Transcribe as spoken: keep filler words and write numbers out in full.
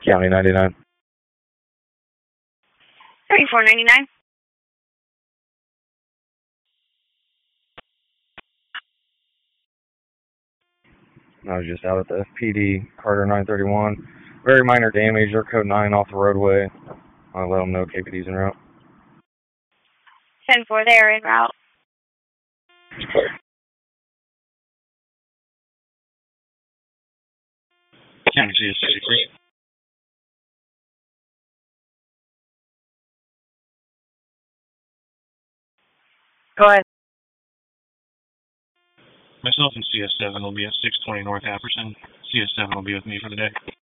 County ninety-nine. thirty-four ninety-nine. I was just out at the P D, Carter nine thirty-one. Very minor damage. They're code nine off the roadway. I'll let them know K P D's en route. ten four, they are en route. County C S sixty-three. Go ahead. Myself and C S seven will be at six twenty North Apperson. C S seven will be with me for the day.